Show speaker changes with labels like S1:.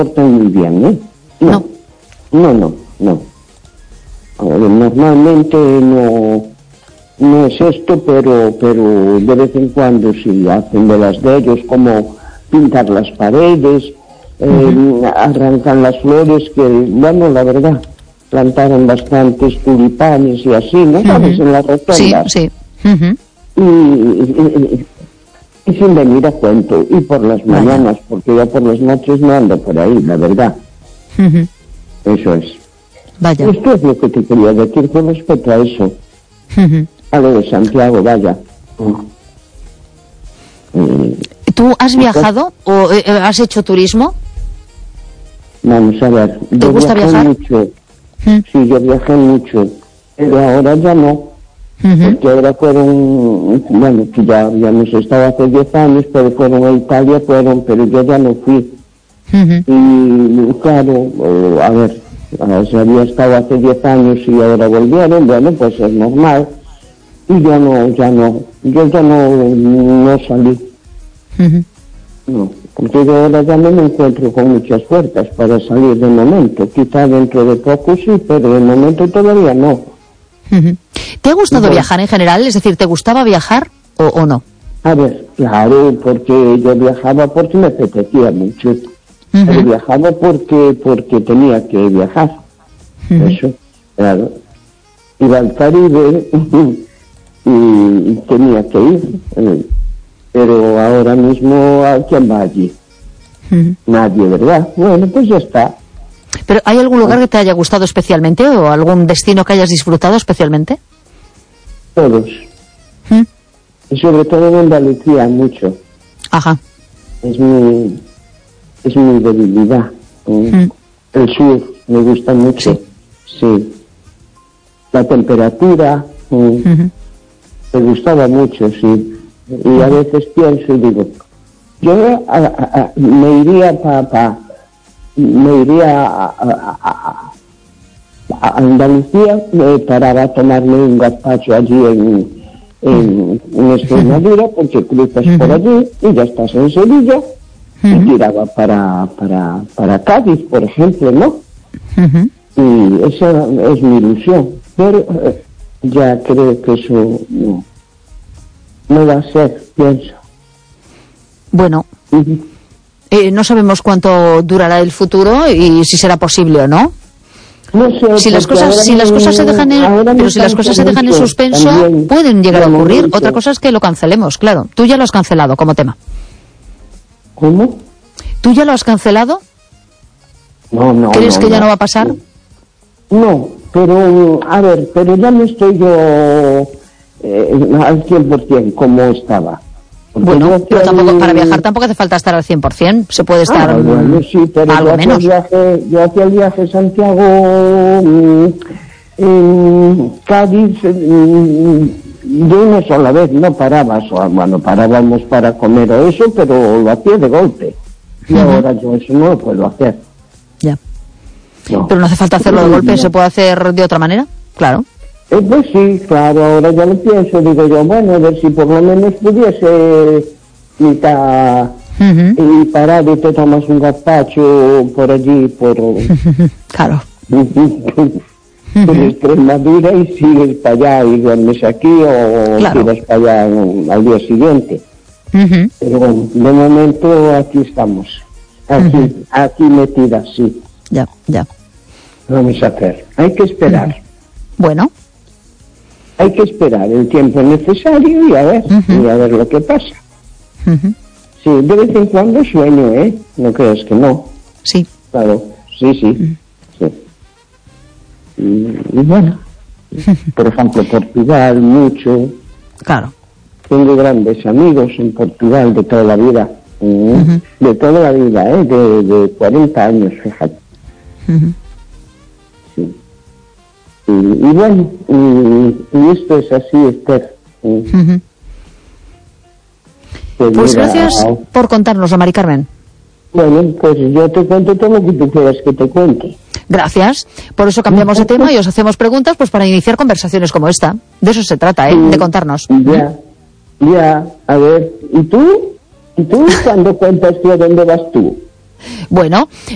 S1: portan muy bien, ¿eh? No. Normalmente no es esto, pero de vez en cuando sí hacen de las de ellos, como pintar las paredes, arrancan las flores, que, bueno, la verdad, plantaron bastantes tulipanes y así, ¿no sabes? En la rotonda.
S2: Sí.
S1: Y sin venir a cuento, y por las mañanas, porque ya por las noches no ando por ahí, la verdad. Eso es.
S2: Vaya.
S1: Esto es lo que te quería decir con respecto a eso. A lo de Santiago, vaya.
S2: ¿Tú has viajado o has hecho turismo?
S1: Vamos a ver.
S2: ¿Te gusta viajar?
S1: Mucho. Sí, yo viajé mucho, pero ahora ya no. Porque ahora fueron, bueno, que ya habíamos estado hace 10 años, pero fueron a Italia, pero yo ya no fui. Y claro, a ver, si había estado hace 10 años y ahora volvieron, bueno, pues es normal. Y yo ya no salí. No, porque yo ahora ya no me encuentro con muchas fuerzas para salir de momento. Quizá dentro de poco sí, pero de momento todavía no.
S2: ¿Te ha gustado viajar en general? Es decir, ¿te gustaba viajar o no?
S1: A ver, claro, porque yo viajaba porque me apetecía mucho. Pero viajaba porque tenía que viajar. Eso, claro. Iba al Caribe y tenía que ir. Pero ahora mismo, ¿a quién va allí? Nadie, ¿verdad? Bueno, pues ya está.
S2: ¿Pero hay algún lugar que te haya gustado especialmente o algún destino que hayas disfrutado especialmente?
S1: Todos. Y sobre todo en Andalucía, mucho.
S2: Ajá.
S1: Es mi debilidad. El sur me gusta mucho. Sí. La temperatura me gustaba mucho, sí. Y a veces pienso y digo, yo me iría a Andalucía, me paraba a tomarme un gazpacho allí en Extremadura, porque cruzas por allí y ya estás en Sevilla, y tiraba para Cádiz, por ejemplo, ¿no? Y esa es mi ilusión, pero ya creo que eso no va a ser, pienso.
S2: Bueno, no sabemos cuánto durará el futuro y si será posible o no.
S1: No sé,
S2: si las cosas se dejan en suspenso, también pueden llegar a ocurrir. Otra cosa es que lo cancelemos, claro. Tú ya lo has cancelado como tema.
S1: ¿Cómo?
S2: ¿Tú ya lo has cancelado?
S1: No.
S2: ¿Crees que ya no va a pasar?
S1: No, pero a ver, pero ya no estoy yo al 100% como estaba.
S2: Bueno, pero tampoco, para viajar tampoco hace falta estar al 100%, se puede estar
S1: bueno, sí, pero
S2: algo menos.
S1: Yo hacía el viaje Santiago, Cádiz, de una sola vez, no parabas, bueno, parábamos para comer o eso, pero lo hacía de golpe. Y ahora yo eso no lo puedo hacer.
S2: Ya.
S1: No.
S2: Pero no hace falta hacerlo de golpe, ¿se puede hacer de otra manera? Claro.
S1: Pues sí, claro, ahora ya lo pienso, digo yo, bueno, a ver si por lo menos pudiese mitad y parar y te tomas un gazpacho por allí, por
S2: claro.
S1: por Extremadura y sigues para allá y duermes aquí o sigues para allá al día siguiente. Pero bueno, de momento aquí estamos, aquí metidas, sí.
S2: Ya.
S1: Vamos a hacer, hay que esperar.
S2: Bueno.
S1: Hay que esperar el tiempo necesario y a ver lo que pasa. Sí, de vez en cuando sueño, ¿eh? No creas que no.
S2: Sí.
S1: Claro, sí. Y bueno, por ejemplo, Portugal, mucho.
S2: Claro.
S1: Tengo grandes amigos en Portugal de toda la vida. De toda la vida, de 40 años, fíjate. Sí. Y bueno, y esto es así, Esther.
S2: Pues gracias por contárnoslo, Mari Carmen.
S1: Bueno, pues yo te cuento todo lo que tú quieras que te cuente.
S2: Gracias. Por eso cambiamos de tema y os hacemos preguntas pues para iniciar conversaciones como esta. De eso se trata, de contarnos.
S1: Ya. A ver, ¿y tú? ¿Cuándo cuentas tú a dónde vas tú?
S2: Bueno,